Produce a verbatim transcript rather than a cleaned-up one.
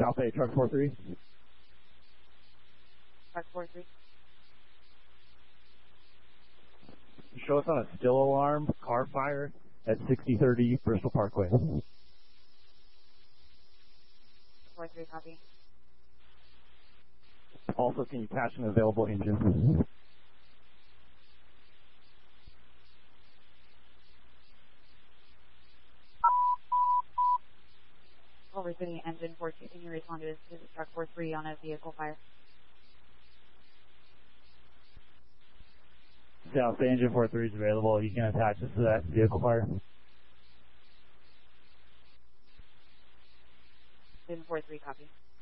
South Bay, truck four three. Truck four three. Show us on a still alarm, car fire at sixty thirty Bristol Parkway. four three, copy. Also, can you patch an available engine? Over City engine four two, can you respond to, to truck four three on a vehicle fire? South Bay engine four three is available. You can attach us to that vehicle fire. Engine four three, copy.